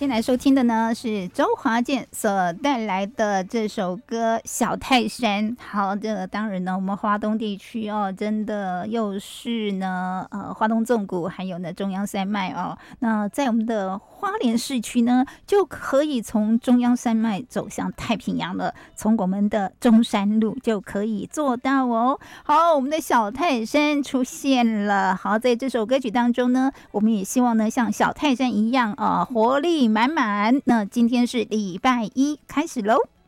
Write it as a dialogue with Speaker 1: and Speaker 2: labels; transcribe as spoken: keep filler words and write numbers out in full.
Speaker 1: 先来收听的呢是周华健所带来的这首歌《小泰山》。好，这个当然呢，我们花东地区哦，真的又是呢，呃，花东纵谷，还有呢中央山脉哦。那在我们的花莲市区呢，就可以从中央山脉走向太平洋了，从我们的中山路就可以做到哦。好，我们的小泰山出现了。好，在这首歌曲当中呢，我们也希望呢，像小泰山一样啊、呃，活力满满。那今天是礼拜一，开始喽。